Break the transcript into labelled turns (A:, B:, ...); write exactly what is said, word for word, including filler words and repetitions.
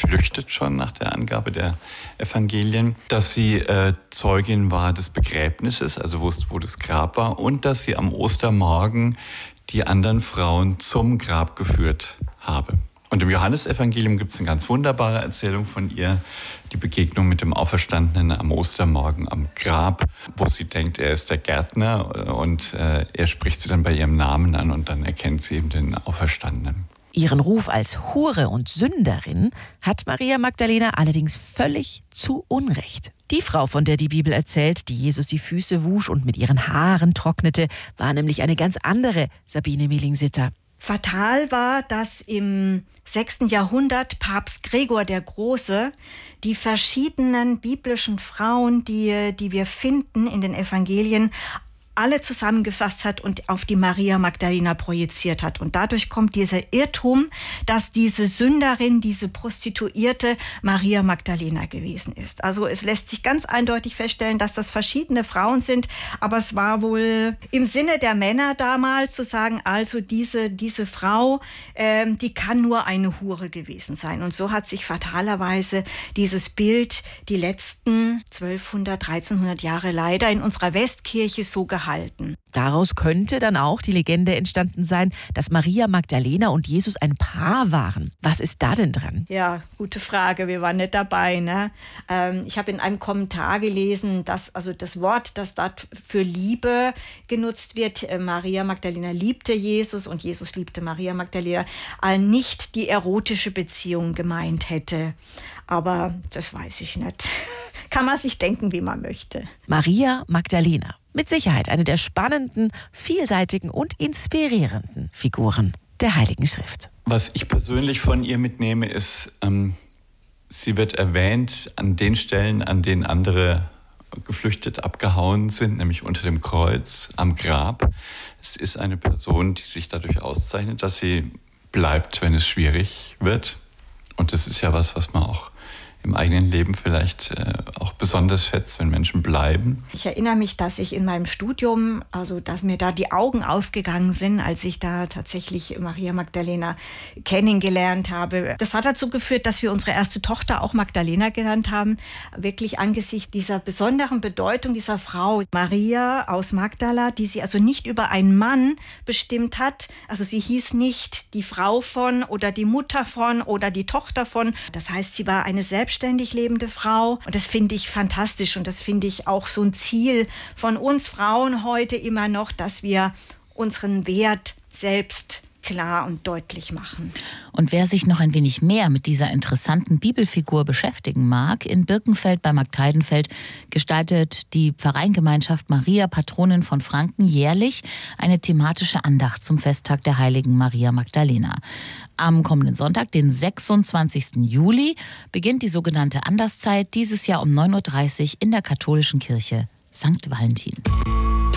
A: geflüchtet schon nach der Angabe der Evangelien, dass sie äh, Zeugin war des Begräbnisses, also wusste, wo das Grab war, und dass sie am Ostermorgen die anderen Frauen zum Grab geführt habe. Und im Johannesevangelium gibt es eine ganz wunderbare Erzählung von ihr, die Begegnung mit dem Auferstandenen am Ostermorgen am Grab, wo sie denkt, er ist der Gärtner, und äh, er spricht sie dann bei ihrem Namen an und dann erkennt sie eben den Auferstandenen.
B: Ihren Ruf als Hure und Sünderin hat Maria Magdalena allerdings völlig zu Unrecht. Die Frau, von der die Bibel erzählt, die Jesus die Füße wusch und mit ihren Haaren trocknete, war nämlich eine ganz andere Sabine Mehling-Sitter.
C: Fatal war, dass im sechsten Jahrhundert Papst Gregor der Große die verschiedenen biblischen Frauen, die, die wir finden in den Evangelien, alle zusammengefasst hat und auf die Maria Magdalena projiziert hat. Und dadurch kommt dieser Irrtum, dass diese Sünderin, diese Prostituierte Maria Magdalena gewesen ist. Also es lässt sich ganz eindeutig feststellen, dass das verschiedene Frauen sind, aber es war wohl im Sinne der Männer damals zu sagen, also diese, diese Frau, ähm, die kann nur eine Hure gewesen sein. Und so hat sich fatalerweise dieses Bild die letzten zwölfhundert, dreizehnhundert Jahre leider in unserer Westkirche so gehalten.
B: Daraus könnte dann auch die Legende entstanden sein, dass Maria Magdalena und Jesus ein Paar waren. Was ist da denn dran?
C: Ja, gute Frage. Wir waren nicht dabei. Ne? Ähm, ich habe in einem Kommentar gelesen, dass also das Wort, das da für Liebe genutzt wird, äh, Maria Magdalena liebte Jesus und Jesus liebte Maria Magdalena, äh, nicht die erotische Beziehung gemeint hätte. Aber das weiß ich nicht. Kann man sich denken, wie man möchte.
B: Maria Magdalena. Mit Sicherheit eine der spannenden, vielseitigen und inspirierenden Figuren der Heiligen Schrift.
A: Was ich persönlich von ihr mitnehme, ist, ähm, sie wird erwähnt an den Stellen, an denen andere geflüchtet, abgehauen sind, nämlich unter dem Kreuz, am Grab. Es ist eine Person, die sich dadurch auszeichnet, dass sie bleibt, wenn es schwierig wird. Und das ist ja was, was man auch im eigenen Leben vielleicht äh, auch besonders schätzt, wenn Menschen bleiben.
C: Ich erinnere mich, dass ich in meinem Studium, also dass mir da die Augen aufgegangen sind, als ich da tatsächlich Maria Magdalena kennengelernt habe. Das hat dazu geführt, dass wir unsere erste Tochter auch Magdalena genannt haben. Wirklich angesichts dieser besonderen Bedeutung dieser Frau, Maria aus Magdala, die sie also nicht über einen Mann bestimmt hat. Also sie hieß nicht die Frau von oder die Mutter von oder die Tochter von. Das heißt, sie war eine selbst selbstständig lebende Frau. Und das finde ich fantastisch und das finde ich auch so ein Ziel von uns Frauen heute immer noch, dass wir unseren Wert selbst klar und deutlich machen.
D: Und wer sich noch ein wenig mehr mit dieser interessanten Bibelfigur beschäftigen mag, in Birkenfeld bei Marktheidenfeld gestaltet die Pfarreiengemeinschaft Maria, Patronin von Franken, jährlich eine thematische Andacht zum Festtag der heiligen Maria Magdalena. Am kommenden Sonntag, den sechsundzwanzigsten Juli, beginnt die sogenannte Andachtzeit, dieses Jahr um neun Uhr dreißig in der katholischen Kirche Sankt Valentin.